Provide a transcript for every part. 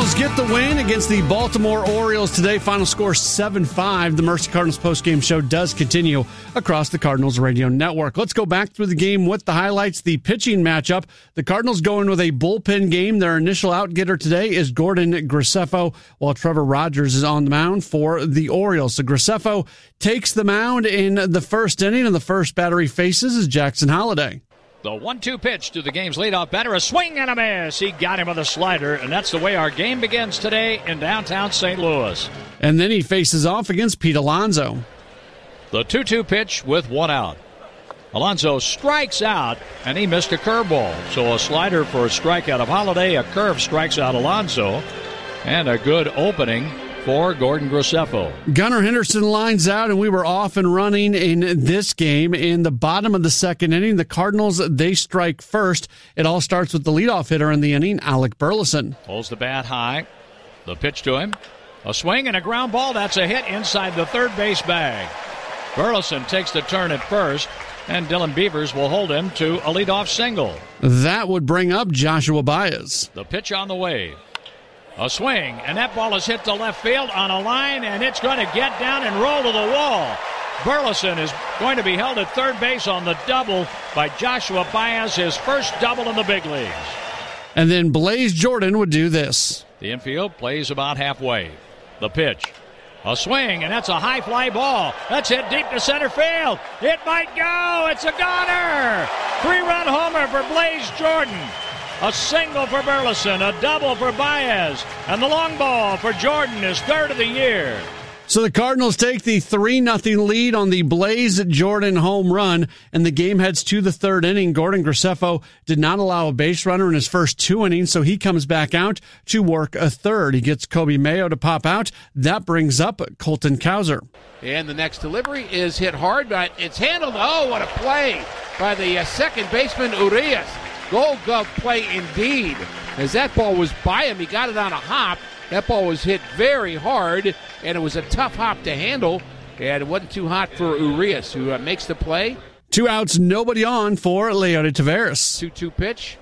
Cardinals get the win against the Baltimore Orioles today. Final score 7-5. The Mercy Cardinals postgame show does continue across the Cardinals radio network. Let's go back through the game with the highlights. The pitching matchup. The Cardinals going with a bullpen game. Their initial outgetter today is Gordon Graceffo, while Trevor Rogers is on the mound for the Orioles. So Graceffo takes the mound in the first inning, and the first batter he faces is Jackson Holliday. The 1-2 pitch to the game's leadoff batter. A swing and a miss. He got him with a slider, and that's the way our game begins today in downtown St. Louis. And then he faces off against Pete Alonso. The 2-2 pitch with one out. Alonso strikes out, and he missed a curveball. So a slider for a strikeout of Holliday. A curve strikes out Alonso. And a good opening for Gordon Graceffo. Gunnar Henderson lines out, and we were off and running in this game. In the bottom of the second inning, the Cardinals, they strike first. It all starts with the leadoff hitter in the inning, Alec Burleson. Holds the bat high. The pitch to him. A swing and a ground ball. That's a hit inside the third base bag. Burleson takes the turn at first, and Dylan Beavers will hold him to a leadoff single. That would bring up Joshua Baez. The pitch on the way. A swing, and that ball is hit to left field on a line, and it's going to get down and roll to the wall. Burleson is going to be held at third base on the double by Joshua Baez, his first double in the big leagues. And then Blaze Jordan would do this. The infield plays about halfway. The pitch. A swing, and that's a high fly ball. That's hit deep to center field. It might go. It's a goner. 3-run homer for Blaze Jordan. A single for Burleson, a double for Baez, and the long ball for Jordan, his third of the year. So the Cardinals take the 3-0 lead on the Blaze Jordan home run, and the game heads to the third inning. Gordon Graceffo did not allow a base runner in his first 2 innings, so he comes back out to work a third. He gets Kobe Mayo to pop out. That brings up Colton Cowser. And the next delivery is hit hard, but it's handled. Oh, what a play by the second baseman, Urias. Gold glove play indeed. As that ball was by him, he got it on a hop. That ball was hit very hard, and it was a tough hop to handle. And it wasn't too hot for Urias, who makes the play. 2 outs, nobody on for Leody Taveras. 2-2 pitch.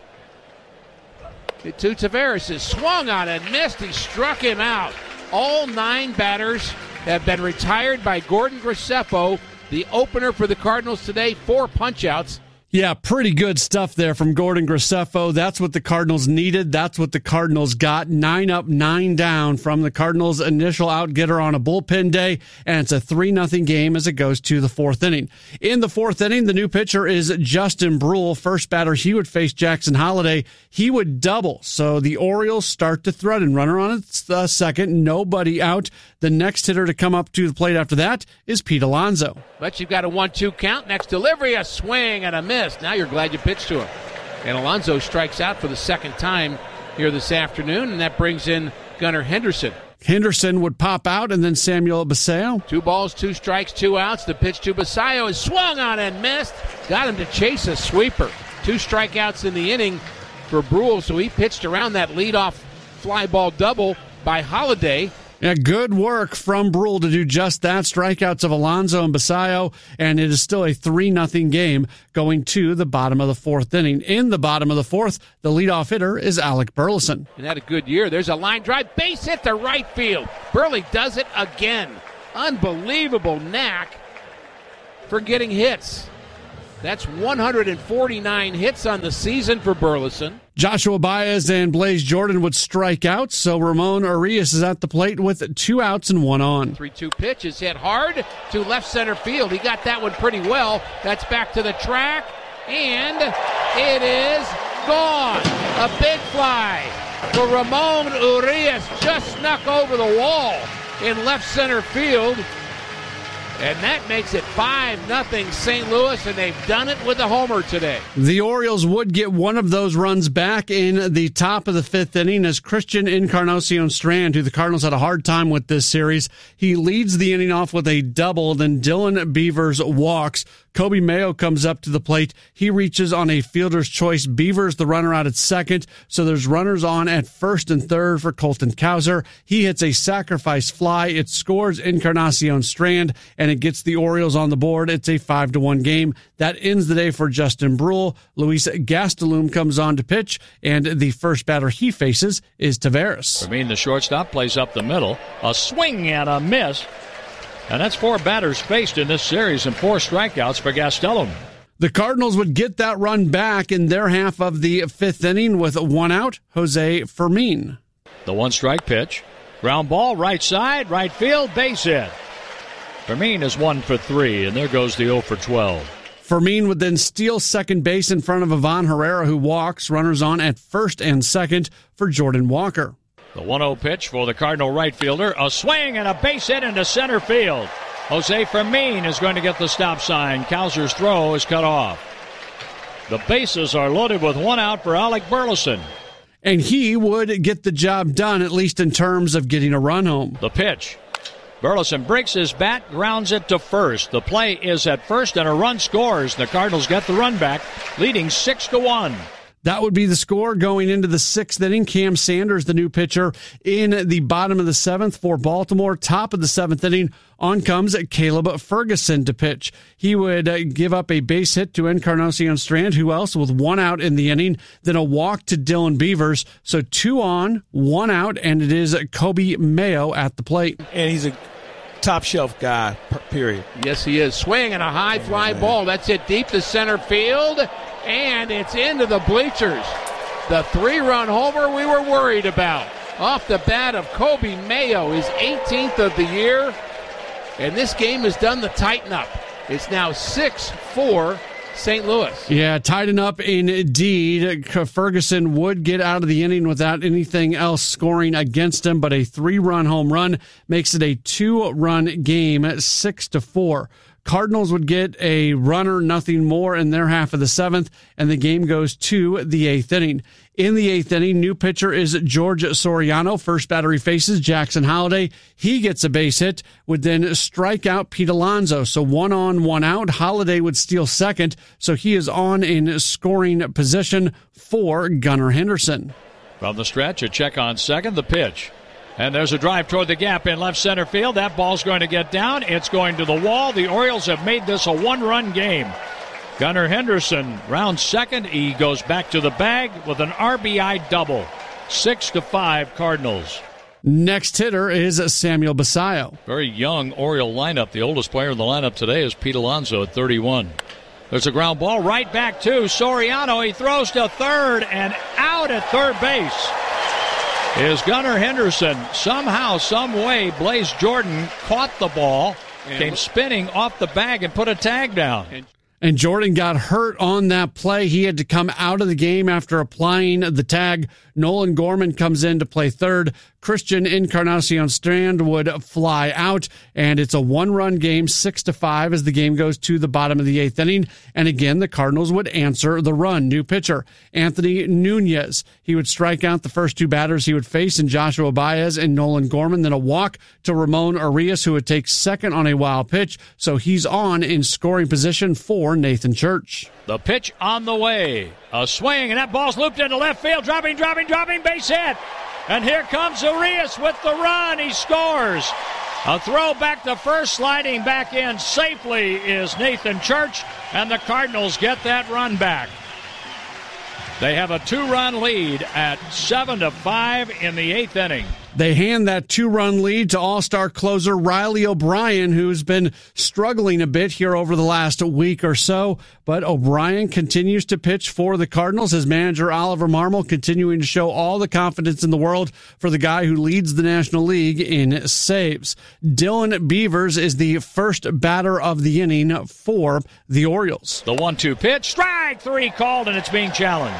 To Taveras is swung on and missed. He struck him out. All 9 batters have been retired by Gordon Graceffo. The opener for the Cardinals today, 4 punch-outs. Yeah, pretty good stuff there from Gordon Graceffo. That's what the Cardinals needed. That's what the Cardinals got. 9 up, 9 down from the Cardinals' initial outgetter on a bullpen day, and it's a 3-0 game as it goes to the fourth inning. In the fourth inning, the new pitcher is Justin Bruihl. First batter, he would face Jackson Holliday. He would double, so the Orioles start to threaten. Runner on its second, nobody out. The next hitter to come up to the plate after that is Pete Alonso. But you've got a 1-2 count. Next delivery, a swing and a miss. Now you're glad you pitched to him. And Alonso strikes out for the second time here this afternoon, and that brings in Gunnar Henderson. Henderson would pop out, and then Samuel Basallo. 2 balls, 2 strikes, 2 outs. The pitch to Basallo is swung on and missed. Got him to chase a sweeper. 2 strikeouts in the inning for Bruihl, so he pitched around that leadoff fly ball double by Holliday. Yeah, good work from Bruihl to do just that. Strikeouts of Alonso and Basallo, and it is still a 3-0 game going to the bottom of the fourth inning. In the bottom of the fourth, the leadoff hitter is Alec Burleson. And had a good year. There's a line drive, base hit to right field. Burley does it again. Unbelievable knack for getting hits. That's 149 hits on the season for Burleson. Joshua Baez and Blaze Jordan would strike out, so Ramon Urias is at the plate with 2 outs and 1 on. 3-2 pitch is hit hard to left center field. He got that one pretty well. That's back to the track, and it is gone. A big fly for Ramon Urias. Just snuck over the wall in left center field. And that makes it 5-0 St. Louis, and they've done it with a homer today. The Orioles would get one of those runs back in the top of the fifth inning as Christian Encarnacion Strand, who the Cardinals had a hard time with this series. He leads the inning off with a double, then Dylan Beavers walks. Kobe Mayo comes up to the plate. He reaches on a fielder's choice. Beavers the runner out at second, so there's runners on at first and third for Colton Cowser. He hits a sacrifice fly. It scores Encarnacion Strand, and it gets the Orioles on the board. It's a 5-1 game. That ends the day for Justin Brule. Luis Gastelum comes on to pitch, and the first batter he faces is Taveras. Fermin, the shortstop, plays up the middle. A swing and a miss. And that's 4 batters faced in this series and 4 strikeouts for Gastelum. The Cardinals would get that run back in their half of the 5th inning with 1 out, Jose Fermin. The 1-strike pitch. Ground ball, right side, right field, base hit. Fermin is 1 for 3, and there goes the 0 for 12. Fermin would then steal second base in front of Ivan Herrera, who walks. Runners on at first and second for Jordan Walker. The 1-0 pitch for the Cardinal right fielder. A swing and a base hit into center field. Jose Fermin is going to get the stop sign. Cowser's throw is cut off. The bases are loaded with 1 out for Alec Burleson. And he would get the job done, at least in terms of getting a run home. The pitch. Burleson breaks his bat, grounds it to first. The play is at first, and a run scores. The Cardinals get the run back, leading 6-1. That would be the score going into the 6th inning. Cam Sanders, the new pitcher, in the bottom of the 7th for Baltimore. Top of the 7th inning, on comes Caleb Ferguson to pitch. He would give up a base hit to Encarnacion Strand, who else with 1 out in the inning, then a walk to Dylan Beavers. So 2 on, 1 out, and it is Kobe Mayo at the plate. And he's a top shelf guy, period. Yes, he is. Swing and a high fly ball. That's it deep to center field, and it's into the bleachers. The 3-run homer we were worried about. Off the bat of Kobe Mayo, his 18th of the year, and this game has done the tighten up. It's now 6-4 St. Louis. Yeah, tighten up indeed. Ferguson would get out of the inning without anything else scoring against him, but a 3-run home run makes it a 2-run game at 6-4. Cardinals would get a runner, nothing more, in their half of the 7th, and the game goes to the 8th inning. In the 8th inning, new pitcher is George Soriano. First batter he faces Jackson Holliday. He gets a base hit, would then strike out Pete Alonso. So 1 on, 1 out. Holliday would steal second, so he is on in scoring position for Gunnar Henderson. From the stretch, a check on second, the pitch. And there's a drive toward the gap in left center field. That ball's going to get down. It's going to the wall. The Orioles have made this a 1-run game. Gunnar Henderson rounds second. He goes back to the bag with an RBI double. 6-5 Cardinals. Next hitter is Samuel Basallo. Very young Oriole lineup. The oldest player in the lineup today is Pete Alonso at 31. There's a ground ball right back to Soriano. He throws to third and out at third base is Gunnar Henderson. Somehow, some way, Blaze Jordan caught the ball, came spinning off the bag and put a tag down. And Jordan got hurt on that play. He had to come out of the game after applying the tag. Nolan Gorman comes in to play third. Christian Encarnacion Strand would fly out, and it's a 1-run game, 6-5, as the game goes to the bottom of the 8th inning. And again, the Cardinals would answer the run. New pitcher, Anthony Nunez. He would strike out the first 2 batters he would face in Joshua Baez and Nolan Gorman, then a walk to Ramon Arias, who would take second on a wild pitch. So he's on in scoring position for Nathan Church. The pitch on the way. A swing, and that ball's looped into left field. Dropping, base hit. And here comes Arias with the run. He scores. A throw back to first, sliding back in safely is Nathan Church, and the Cardinals get that run back. They have a 2-run lead at 7-5 in the 8th inning. They hand that 2-run lead to all-star closer Riley O'Brien, who's been struggling a bit here over the last week or so. But O'Brien continues to pitch for the Cardinals. His manager, Oliver Marmol, continuing to show all the confidence in the world for the guy who leads the National League in saves. Dylan Beavers is the first batter of the inning for the Orioles. The 1-2 pitch. Strike 3 called, and it's being challenged.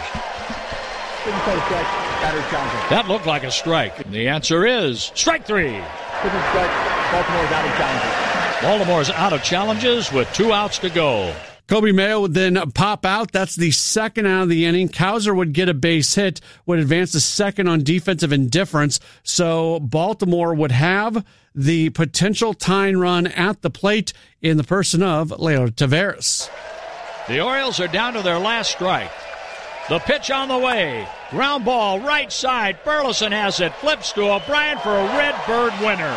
That looked like a strike. The answer is strike 3. Baltimore's out of challenges with 2 outs to go. Kobe Mayo would then pop out. That's the second out of the inning. Cowser would get a base hit, would advance to second on defensive indifference. So Baltimore would have the potential tying run at the plate in the person of Leo Taveras. The Orioles are down to their last strike. The pitch on the way. Ground ball, right side. Burleson has it. Flips to O'Brien for a Redbird winner.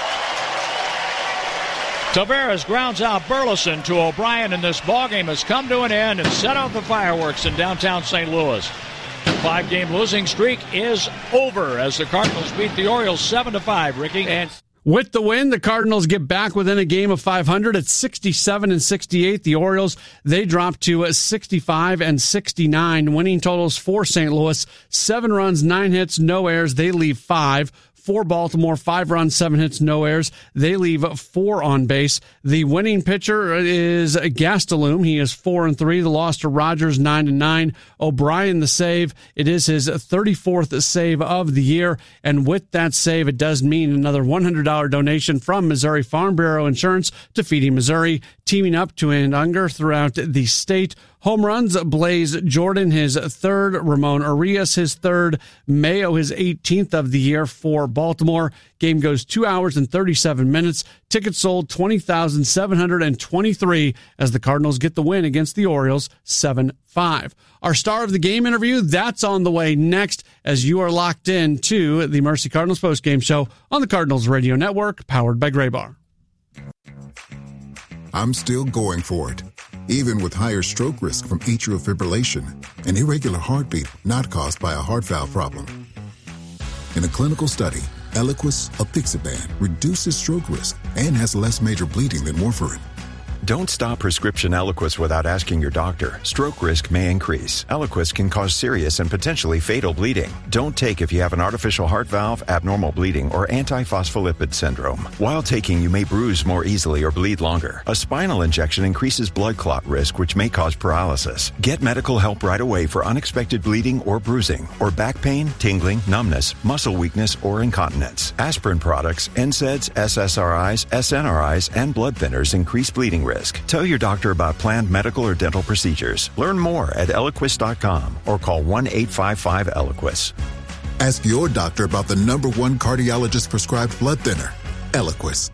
Taveras grounds out Burleson to O'Brien, and this ballgame has come to an end and set off the fireworks in downtown St. Louis. The 5-game losing streak is over as the Cardinals beat the Orioles 7-5, Ricky. And with the win, the Cardinals get back within a game of 500 at 67-68. The Orioles, they drop to 65-69. Winning totals for St. Louis: 7 runs, 9 hits, no errors. They leave 5. For Baltimore, 5 runs, 7 hits, no errors. They leave 4 on base. The winning pitcher is Gastelum. He is 4-3. The loss to Rogers, 9-9. O'Brien, the save. It is his 34th save of the year. And with that save, it does mean another $100 donation from Missouri Farm Bureau Insurance to Feeding Missouri, teaming up to end hunger throughout the state. Home runs: Blaze Jordan, his 3rd. Ramon Arias, his 3rd. Mayo, his 18th of the year for Baltimore. Game goes 2 hours and 37 minutes. Tickets sold 20,723 as the Cardinals get the win against the Orioles 7-5. Our star of the game interview, that's on the way next as you are locked in to the Mercy Cardinals postgame show on the Cardinals Radio Network, powered by Graybar. I'm still going for it, even with higher stroke risk from atrial fibrillation, an irregular heartbeat not caused by a heart valve problem. In a clinical study, Eliquis apixaban reduces stroke risk and has less major bleeding than warfarin. Don't stop prescription Eliquis without asking your doctor. Stroke risk may increase. Eliquis can cause serious and potentially fatal bleeding. Don't take if you have an artificial heart valve, abnormal bleeding, or antiphospholipid syndrome. While taking, you may bruise more easily or bleed longer. A spinal injection increases blood clot risk, which may cause paralysis. Get medical help right away for unexpected bleeding or bruising, or back pain, tingling, numbness, muscle weakness, or incontinence. Aspirin products, NSAIDs, SSRIs, SNRIs, and blood thinners increase bleeding risk. Tell your doctor about planned medical or dental procedures. Learn more at Eliquis.com or call 1-855-ELIQUIS. Ask your doctor about the #1 cardiologist-prescribed blood thinner, Eliquis.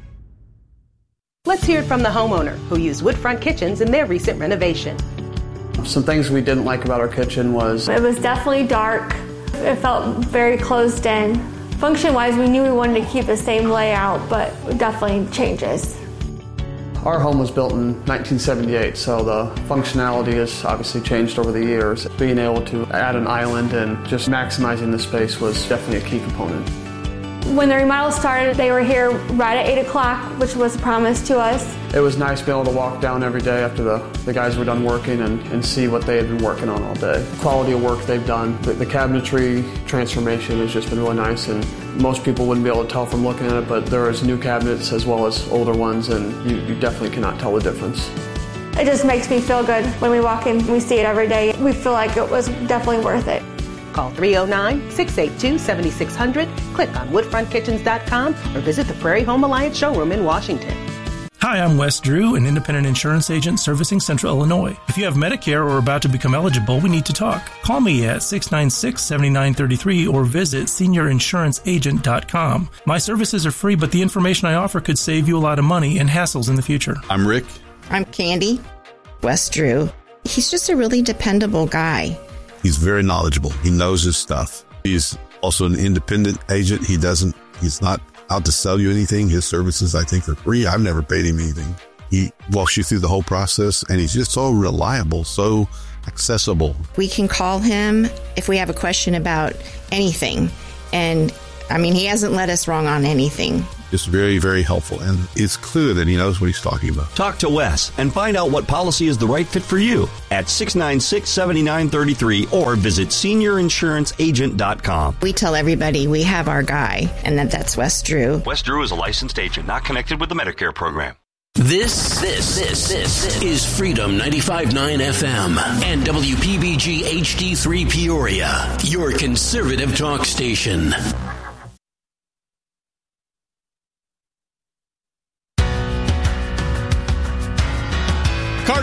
Let's hear it from the homeowner who used Woodfront Kitchens in their recent renovation. Some things we didn't like about our kitchen was it was definitely dark. It felt very closed in. Function-wise, we knew we wanted to keep the same layout, but definitely changes. our home was built in 1978, so the functionality has obviously changed over the years. Being able to add an island and just maximizing the space was definitely a key component. When the remodel started, they were here right at 8 o'clock, which was promised to us. It was nice being able to walk down every day after the guys were done working and see what they had been working on all day. The quality of work they've done, the cabinetry transformation has just been really nice, and most people wouldn't be able to tell from looking at it, but there is new cabinets as well as older ones, and you definitely cannot tell the difference. It just makes me feel good when we walk in, we see it every day. We feel like it was definitely worth it. Call 309-682-7600, click on woodfrontkitchens.com, or visit the Prairie Home Alliance showroom in Washington. Hi, I'm Wes Drew, an independent insurance agent servicing Central Illinois. If you have Medicare or are about to become eligible, we need to talk. Call me at 696-7933 or visit seniorinsuranceagent.com. My services are free, but the information I offer could save you a lot of money and hassles in the future. I'm Rick. I'm Candy. Wes Drew. He's just a really dependable guy. He's very knowledgeable. He knows his stuff. He's also an independent agent. He's not out to sell you anything. His services, I think, are free. I've never paid him anything. He walks you through the whole process, and he's just so reliable, so accessible. We can call him if we have a question about anything. And, I mean, he hasn't led us wrong on anything. Just very, very helpful. And it's clear that he knows what he's talking about. Talk to Wes and find out what policy is the right fit for you at 696-7933 or visit seniorinsuranceagent.com. We tell everybody we have our guy, and that's Wes Drew. Wes Drew is a licensed agent, not connected with the Medicare program. This is Freedom 95.9 FM and WPBG HD3 Peoria, your conservative talk station.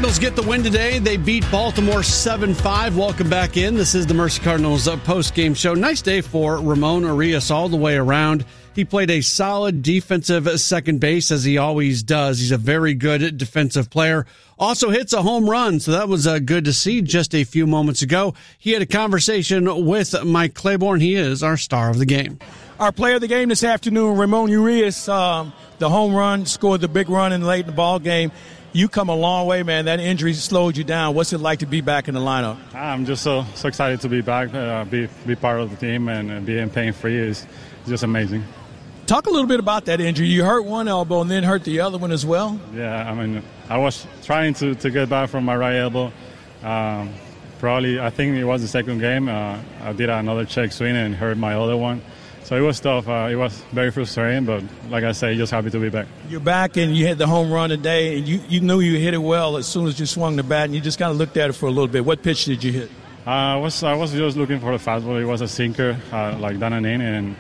Cardinals get the win today. They beat Baltimore 7-5. Welcome back in. This is the Mercy Cardinals post-game show. Nice day for Ramon Urias all the way around. He played a solid defensive second base, as he always does. He's a very good defensive player. Also hits a home run, so that was good to see just a few moments ago. He had a conversation with Mike Claiborne. He is our star of the game. Our player of the game this afternoon, Ramon Urias, the home run, scored the big run late in the ball game. You come a long way, man. That injury slowed you down. What's it like to be back in the lineup? I'm just so excited to be back, be part of the team, and being pain-free is just amazing. Talk a little bit about that injury. You hurt one elbow and then hurt the other one as well? Yeah, I mean, I was trying to get back from my right elbow. Probably, I think it was the second game. I did another check swing and hurt my other one. So it was tough. It was very frustrating, but like I say, just happy to be back. You're back and you hit the home run today, and you knew you hit it well as soon as you swung the bat, and you just kind of looked at it for a little bit. What pitch did you hit? I was just looking for the fastball. It was a sinker, like down and in, and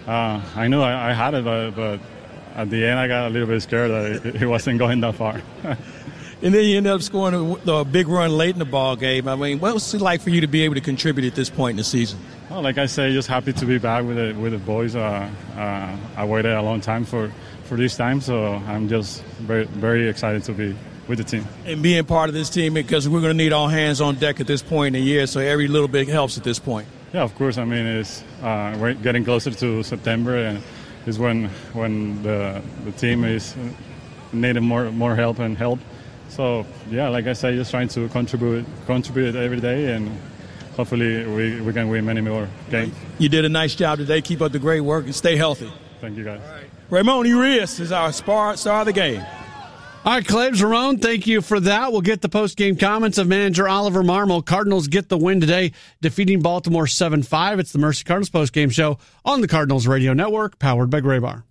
I knew I had it, but at the end I got a little bit scared that it wasn't going that far. And then you ended up scoring a big run late in the ball game. I mean, what was it like for you to be able to contribute at this point in the season? Well, like I say, just happy to be back with the boys. I waited a long time for this time, so I'm just very, very excited to be with the team. And being part of this team, because we're going to need all hands on deck at this point in the year, so every little bit helps at this point. Yeah, of course. I mean, we're getting closer to September, and is when the team is needing more help and help. So, yeah, like I say, just trying to contribute every day, and hopefully we can win many more games. You did a nice job today. Keep up the great work and stay healthy. Thank you, guys. All right. Ramon Urias is our star of the game. All right, Claves, Ramon, thank you for that. We'll get the post-game comments of manager Oliver Marmol. Cardinals get the win today, defeating Baltimore 7-5. It's the Mercy Cardinals post-game show on the Cardinals Radio Network, powered by Graybar.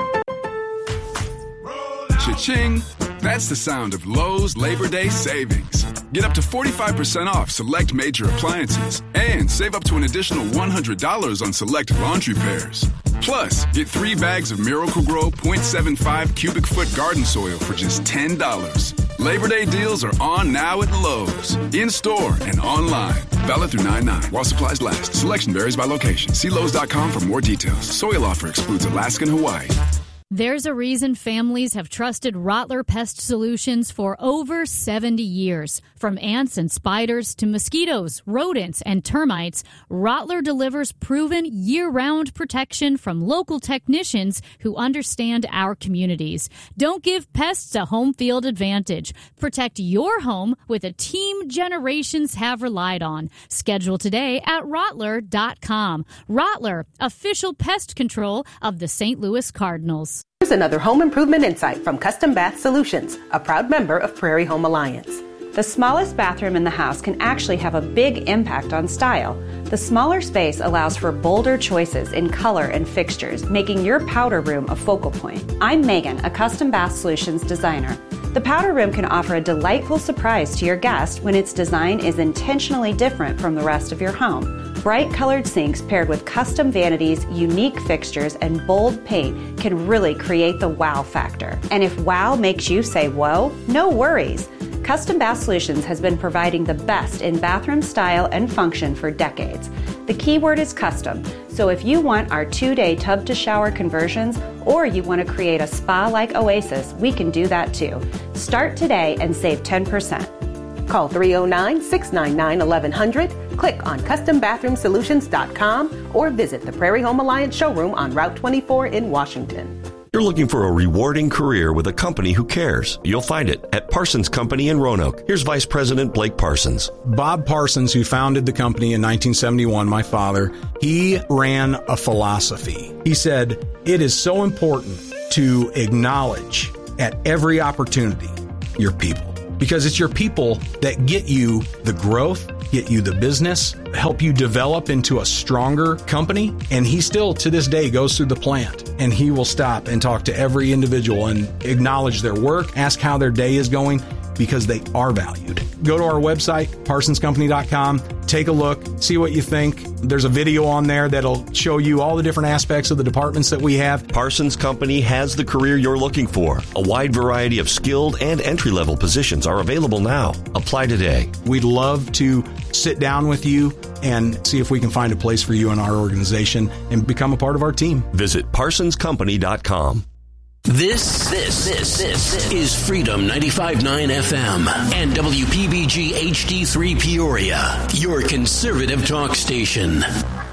Cha-ching! That's the sound of Lowe's Labor Day savings. Get up to 45% off select major appliances and save up to an additional $100 on select laundry pairs. Plus, get 3 bags of Miracle-Gro 0.75 cubic foot garden soil for just $10. Labor Day deals are on now at Lowe's, in-store and online. Valid through 9/9 while supplies last. Selection varies by location. See Lowe's.com for more details. Soil offer excludes Alaska and Hawaii. There's a reason families have trusted Rottler Pest Solutions for over 70 years. From ants and spiders to mosquitoes, rodents, and termites, Rottler delivers proven year-round protection from local technicians who understand our communities. Don't give pests a home field advantage. Protect your home with a team generations have relied on. Schedule today at Rottler.com. Rottler, official pest control of the St. Louis Cardinals. Here's another home improvement insight from Custom Bath Solutions, a proud member of Prairie Home Alliance. The smallest bathroom in the house can actually have a big impact on style. The smaller space allows for bolder choices in color and fixtures, making your powder room a focal point. I'm Megan, a Custom Bath Solutions designer. The powder room can offer a delightful surprise to your guest when its design is intentionally different from the rest of your home. Bright colored sinks paired with custom vanities, unique fixtures, and bold paint can really create the wow factor. And if wow makes you say whoa, no worries. Custom Bath Solutions has been providing the best in bathroom style and function for decades. The key word is custom, so if you want our 2-day tub-to-shower conversions or you want to create a spa-like oasis, we can do that too. Start today and save 10%. Call 309-699-1100, click on CustomBathroomSolutions.com, or visit the Prairie Home Alliance showroom on Route 24 in Washington. You're looking for a rewarding career with a company who cares. You'll find it at Parsons Company in Roanoke. Here's Vice President Blake Parsons. Bob Parsons, who founded the company in 1971, my father, he ran a philosophy. He said, it is so important to acknowledge at every opportunity your people, because it's your people that get you the growth, get you the business, help you develop into a stronger company. And he still, to this day, goes through the plant and he will stop and talk to every individual and acknowledge their work, ask how their day is going, because they are valued. go to our website, parsonscompany.com, take a look, see what you think. There's a video on there that'll show you all the different aspects of the departments that we have. Parsons Company has the career you're looking for. A wide variety of skilled and entry-level positions are available now. Apply today. We'd love to sit down with you and see if we can find a place for you in our organization and become a part of our team. Visit parsonscompany.com. This is Freedom 95.9 FM and WPBG HD3 Peoria, your conservative talk station.